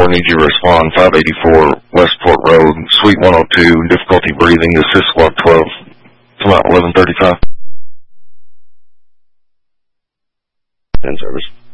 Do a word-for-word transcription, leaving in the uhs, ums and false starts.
four, need you to respond. five eighty-four Westport Road, Suite one oh two, difficulty breathing, assist squad twelve. Come out eleven thirty-five. ten service.